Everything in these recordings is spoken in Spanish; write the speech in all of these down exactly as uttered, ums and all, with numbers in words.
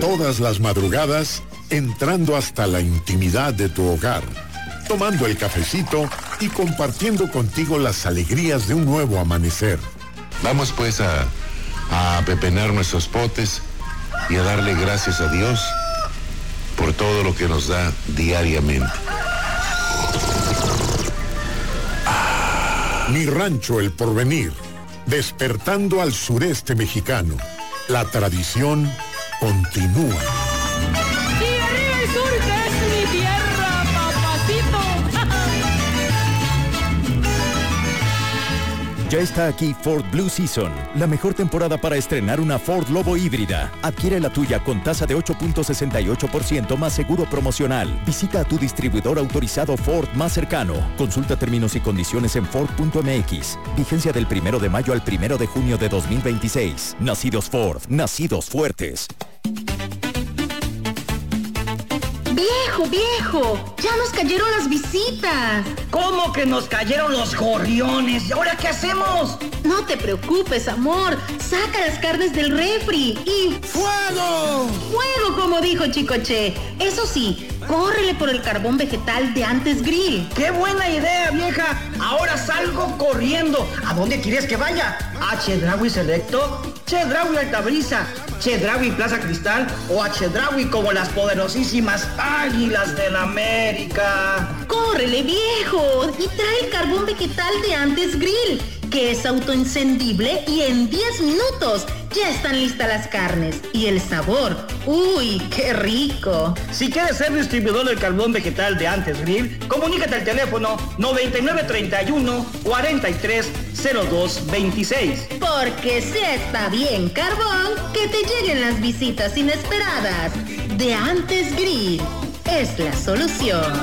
Todas las madrugadas, entrando hasta la intimidad de tu hogar, tomando el cafecito y compartiendo contigo las alegrías de un nuevo amanecer. Vamos pues a, a pepenar nuestros potes y a darle gracias a Dios por todo lo que nos da diariamente. Mi rancho El Porvenir, despertando al sureste mexicano. La tradición continúa. Y arriba el sur, que es mi tierra, papacito. Ya está aquí Ford Blue Season, la mejor temporada para estrenar una Ford Lobo híbrida. Adquiere la tuya con tasa de ocho punto sesenta y ocho por ciento más seguro promocional. Visita a tu distribuidor autorizado Ford más cercano. Consulta términos y condiciones en Ford punto M X. Vigencia del primero de mayo al primero de junio de dos mil veintiséis. Nacidos Ford, nacidos fuertes. Viejo, viejo, ya nos cayeron las visitas. ¿Cómo que nos cayeron los gorriones? ¿Y ahora qué hacemos? No te preocupes, amor. Saca las carnes del refri y... ¡Fuego! ¡Fuego, como dijo Chicoche! Eso sí, córrele por el carbón vegetal de Antes Grill. ¡Qué buena idea, vieja! Ahora salgo corriendo. ¿A dónde quieres que vaya? ¿A Chedraui Selecto? ¿Chedraui Altabrisa? ¿Chedraui Plaza Cristal? ¿O a Chedraui como las poderosísimas Águilas del América? ¡Córrele, viejo! Y trae el carbón vegetal de Antes Grill, que es autoencendible y en diez minutos ya están listas las carnes. Y el sabor, ¡uy, qué rico! Si quieres ser distribuidor del carbón vegetal de Antes Grill, comunícate al teléfono noventa y nueve treinta y uno cuarenta y tres cero dos veintiséis. Porque si está bien carbón, que te lleguen las visitas inesperadas. De Antes Grill es la solución.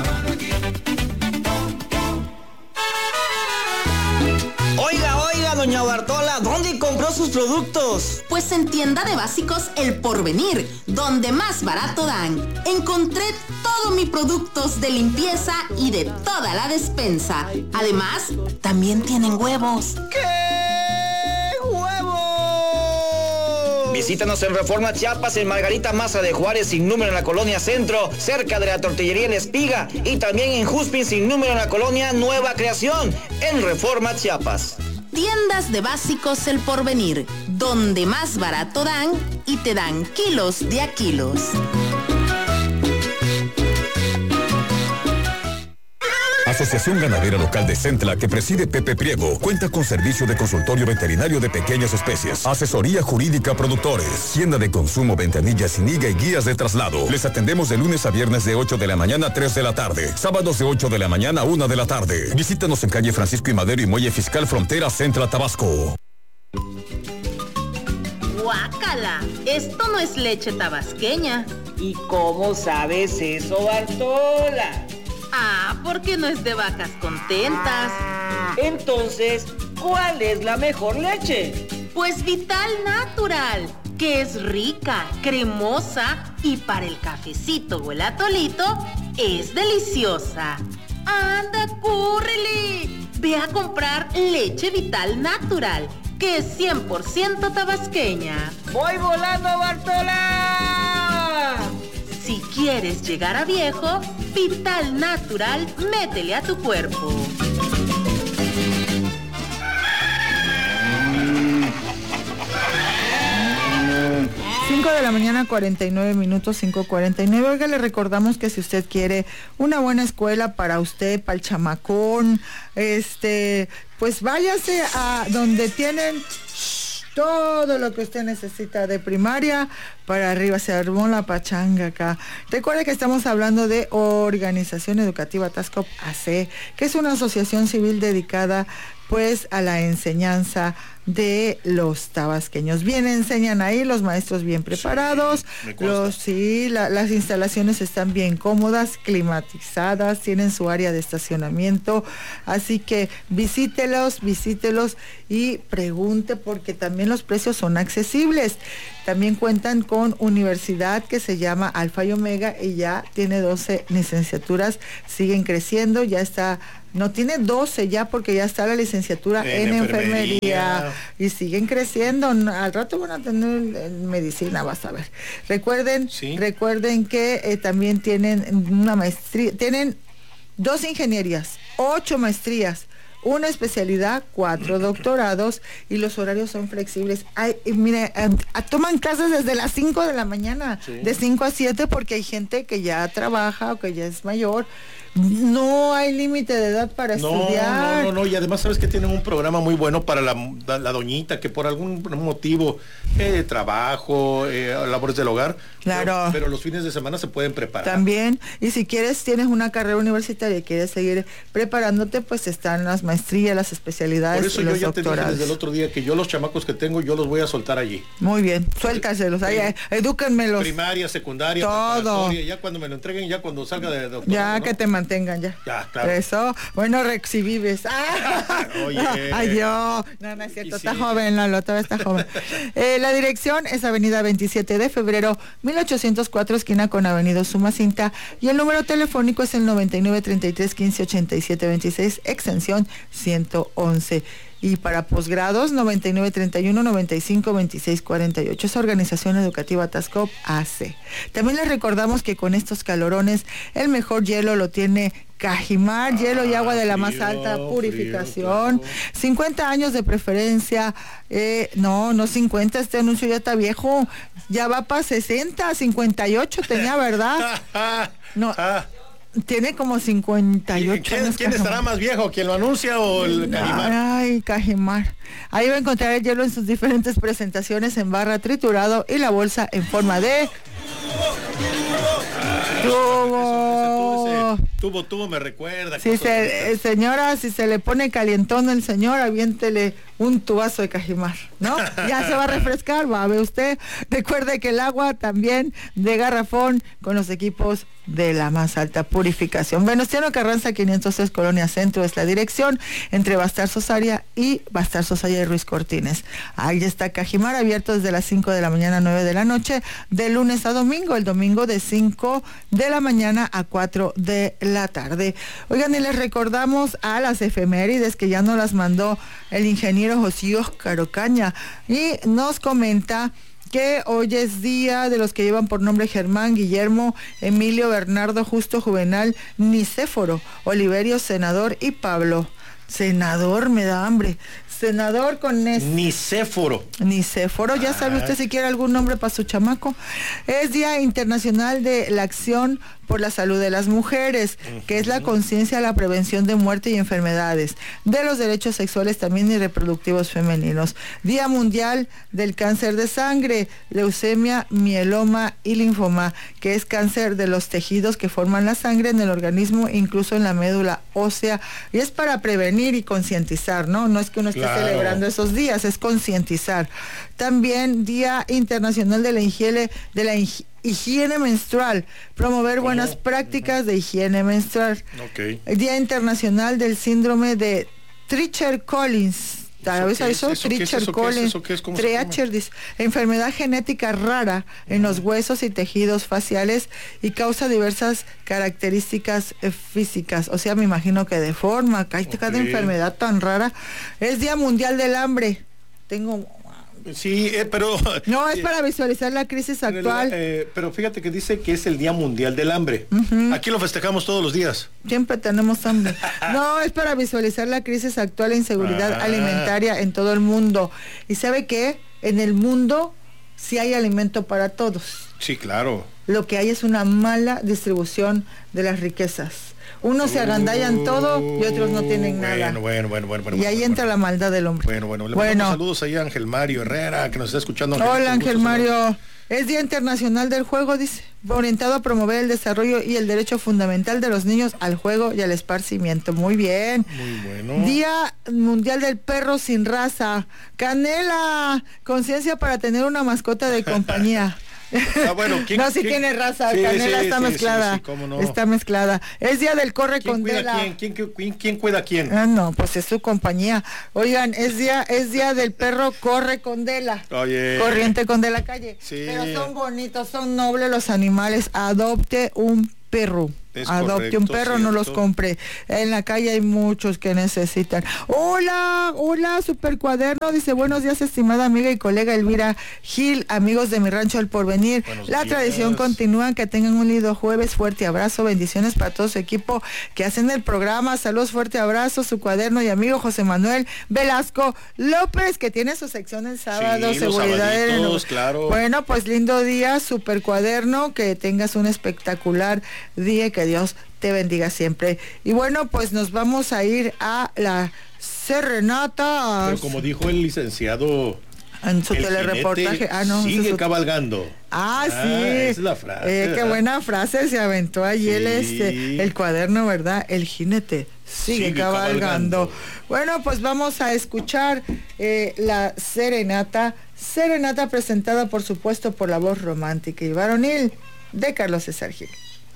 Oiga, oiga, doña Bartola, ¿dónde compró sus productos? Pues en Tienda de Básicos El Porvenir, donde más barato dan. Encontré todos mis productos de limpieza y de toda la despensa. Además, también tienen huevos. ¿Qué? ¡Huevos! Visítanos en Reforma Chiapas, en Margarita Maza de Juárez, sin número en la Colonia Centro, cerca de la Tortillería La Espiga, y también en Juspin, sin número en la Colonia Nueva Creación, en Reforma Chiapas. Tiendas de Básicos El Porvenir, donde más barato dan y te dan kilos de a kilos. Asociación Ganadera Local de Centla, que preside Pepe Priego, cuenta con servicio de consultorio veterinario de pequeñas especies, asesoría jurídica a productores, tienda de consumo, ventanillas sin I G A y guías de traslado. Les atendemos de lunes a viernes de ocho de la mañana a tres de la tarde, sábados de ocho de la mañana a una de la tarde. Visítanos en calle Francisco y Madero y Muelle Fiscal Frontera Centla, Tabasco. ¡Guácala! Esto no es leche tabasqueña. ¿Y cómo sabes eso, Bartola? Ah, porque no es de vacas contentas. Entonces, ¿cuál es la mejor leche? Pues Vital Natural, que es rica, cremosa y para el cafecito o el atolito es deliciosa. ¡Anda, córrele! Ve a comprar leche Vital Natural, que es cien por ciento tabasqueña. ¡Voy volando, Bartola! Si quieres llegar a viejo, Vital Natural, métele a tu cuerpo. cinco de la mañana, cuarenta y nueve minutos, cinco cuarenta y nueve. Oiga, le recordamos que si usted quiere una buena escuela para usted, para el chamacón, este, pues váyase a donde tienen todo lo que usted necesita de primaria para arriba. Se armó la pachanga acá. Recuerde que estamos hablando de Organización Educativa Tascop A C, que es una asociación civil dedicada pues a la enseñanza de los tabasqueños. Bien enseñan ahí, los maestros bien preparados, sí, los sí, la, las instalaciones están bien cómodas, climatizadas, tienen su área de estacionamiento, así que visítelos, visítelos y pregunte, porque también los precios son accesibles. También cuentan con universidad que se llama Alfa y Omega y ya tiene doce licenciaturas, siguen creciendo, ya está No, tiene doce ya porque ya está la licenciatura en, en enfermería. enfermería y siguen creciendo. Al rato van a tener en medicina, vas a ver. Recuerden, ¿sí? recuerden que eh, también tienen una maestría, tienen dos ingenierías, ocho maestrías, una especialidad, cuatro doctorados y los horarios son flexibles. Ay, mire, eh, toman clases desde las cinco de la mañana, sí. de cinco a siete porque hay gente que ya trabaja o que ya es mayor. No hay límite de edad para no, estudiar. No, no, no, y además sabes que tienen un programa muy bueno para la, la, la doñita que por algún motivo, eh, trabajo, eh, labores del hogar, claro. pero, pero los fines de semana se pueden preparar. También, y si quieres, tienes una carrera universitaria y quieres seguir preparándote, pues están las maestrías, las especialidades. Por eso y yo los ya doctorados. te dije desde el otro día que yo los chamacos que tengo, yo los voy a soltar allí. Muy bien, suéltaselos, ahí, edúquenmelos. Primaria, secundaria, todo. Ya cuando me lo entreguen, ya cuando salga de doctor. Ya ¿no? que te mantengan ya. Ya, claro. Eso, bueno, Rex, si vives. ¡Ah! Oye. Ay, yo. No, no es cierto, está sí. joven, Lalo, todavía está joven. Eh, la dirección es Avenida veintisiete de febrero, mil ochocientos cuatro, esquina con Avenida Sumacinta, y el número telefónico es el noventa y nueve, treinta y tres, quince, ochenta y siete, veintiséis, extensión ciento once. Y para posgrados, noventa y nueve, treinta y uno, noventa y cinco, veintiséis, cuarenta y ocho. Es Organización Educativa Tascop A C. También les recordamos que con estos calorones, el mejor hielo lo tiene Cajimar, hielo y agua de la más alta purificación. Frío, claro. cincuenta años de preferencia. Eh, no, no cincuenta, este anuncio ya está viejo. Ya va para sesenta, cincuenta y ocho tenía, ¿verdad? No. Tiene como cincuenta y ocho ¿Quién, años. ¿quién estará más viejo? ¿Quién lo anuncia o el Cajimar? Ay, Cajimar. Ahí va a encontrar el hielo en sus diferentes presentaciones en barra, triturado y la bolsa en forma de tubo. Tubo, tubo me recuerda. Si se, eh, señora, si se le pone calientón el señor, aviéntele un tubazo de Cajimar, ¿no? Ya se va a refrescar, va a ver usted. Recuerde que el agua también de garrafón con los equipos de la más alta purificación. Venustiano Carranza quinientos tres, Colonia Centro es la dirección, entre Bastar Sosaria y Bastar Sosaria y Ruiz Cortines. Ahí está Cajimar, abierto desde las cinco de la mañana a nueve de la noche, de lunes a domingo, el domingo de cinco de la mañana a cuatro de la tarde. Oigan, y les recordamos a las efemérides que ya nos las mandó el ingeniero José Óscar Ocaña y nos comenta que hoy es día de los que llevan por nombre Germán, Guillermo, Emilio, Bernardo, Justo, Juvenal, Nicéforo, Oliverio, Senador y Pablo. Senador, me da hambre. Senador con es... Nicéforo. Nicéforo, ya sabe usted si quiere algún nombre para su chamaco. Es Día Internacional de la Acción por la Salud de las Mujeres, uh-huh. que es la conciencia, la prevención de muerte y enfermedades, de los derechos sexuales también y reproductivos femeninos. Día Mundial del Cáncer de Sangre, leucemia, mieloma y linfoma, que es cáncer de los tejidos que forman la sangre en el organismo, incluso en la médula ósea, y es para prevenir y concientizar, ¿no? No es que uno esté claro. celebrando esos días, es concientizar. También Día Internacional de la Higiene, de la higiene Higiene menstrual, promover buenas oh, prácticas uh-huh. de higiene menstrual. Okay. El Día Internacional del Síndrome de Treacher-Collins. ¿Sabes eso? Treacher-Collins. Treacher, dice, enfermedad genética rara uh-huh. en los huesos y tejidos faciales y causa diversas características eh, físicas. O sea, me imagino que de forma, okay. cada enfermedad tan rara. Es Día Mundial del Hambre. Tengo... Sí, eh, pero... No, es para visualizar la crisis actual. Eh, pero fíjate que dice que es el Día Mundial del Hambre. Uh-huh. Aquí lo festejamos todos los días. Siempre tenemos hambre. No, es para visualizar la crisis actual e inseguridad ah. alimentaria en todo el mundo. ¿Y sabe qué? En el mundo sí hay alimento para todos. Sí, claro. Lo que hay es una mala distribución de las riquezas. Unos se agandallan todo y otros no tienen bueno, nada. Bueno, bueno, bueno, bueno. Y ahí bueno, entra bueno. la maldad del hombre. Bueno, bueno. Le bueno. saludos ahí a Ángel Mario Herrera, que nos está escuchando. Hola, Ángel Mario. Es Día Internacional del Juego, dice, orientado a promover el desarrollo y el derecho fundamental de los niños al juego y al esparcimiento. Muy bien. Muy bueno. Día Mundial del Perro sin Raza. Canela, conciencia para tener una mascota de compañía. Ah, bueno, ¿quién, no, sí ¿quién? tiene raza, sí, Canela sí, está sí, mezclada. Sí, sí, cómo no. Está mezclada. Es Día del Corre ¿Quién cuida Condela. quién? ¿Quién, quién, quién, quién cuida a quién? Ah, no, pues es su compañía. Oigan, es día, es día del perro Corre Condela. Oye. Corriente con de la calle. Sí. Pero son bonitos, son nobles los animales. Adopte un perro. Es Adopte correcto, un perro, no los cierto. compre. En la calle hay muchos que necesitan. Hola, hola, Super Cuaderno. Dice, buenos días, estimada amiga y colega Elvira Gil, amigos de mi rancho El Porvenir. Buenos la días. tradición continúa, que tengan un lindo jueves. Fuerte abrazo, bendiciones para todo su equipo que hacen el programa. Saludos, fuerte abrazo, su cuaderno y amigo José Manuel Velasco López, que tiene su sección el sábado, Sí, los seguridad en el- sabaditos, claro. Bueno, pues lindo día, Super Cuaderno, que tengas un espectacular día y que Dios te bendiga siempre. Y bueno, pues nos vamos a ir a la serenata. Pero como dijo el licenciado En su el telereportaje. jinete Ah, no. ese sigue es su- cabalgando. Ah, sí. esa es la frase, Eh, qué ¿verdad? buena frase se aventó allí el, Sí. este, el cuaderno, ¿verdad? El jinete sigue, Sigue cabalgando. cabalgando. Bueno, pues vamos a escuchar eh, la serenata. Serenata presentada, por supuesto, por la voz romántica y varonil de Carlos César Gil.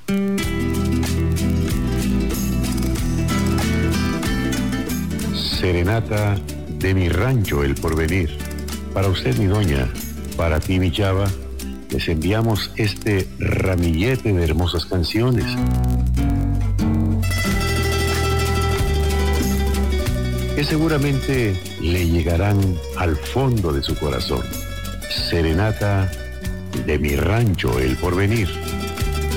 Serenata de mi rancho El Porvenir. Para usted, mi doña, para ti, mi chava, les enviamos este ramillete de hermosas canciones. Que seguramente le llegarán al fondo de su corazón. Serenata de mi rancho El Porvenir.